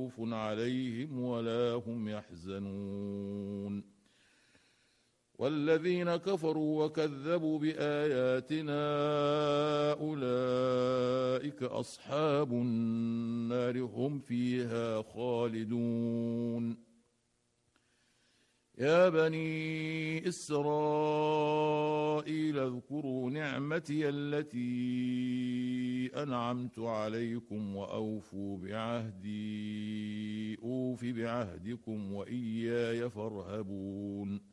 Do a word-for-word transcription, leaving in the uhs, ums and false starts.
خوف عليهم ولا هم يحزنون والذين كفروا وكذبوا بآياتنا أولئك أصحاب النار هم فيها خالدون يا بني إسرائيل اذكروا نعمتي التي أنعمت عليكم وأوفوا بعهدي أوف بعهدكم وإياي فارهبون